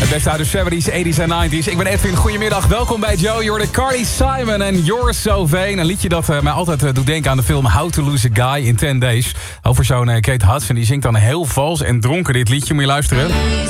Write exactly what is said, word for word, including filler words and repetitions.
Het beste uit de zeventies, tachtiger en negentiger. Ik ben Edwin, goedemiddag. Welkom bij Joe. Je hoorde Carly Simon en You're So Vain. Een liedje dat uh, mij altijd uh, doet denken aan de film How to Lose a Guy in ten days. Over zo'n uh, Kate Hudson, die zingt dan heel vals en dronken dit liedje. Moet je luisteren.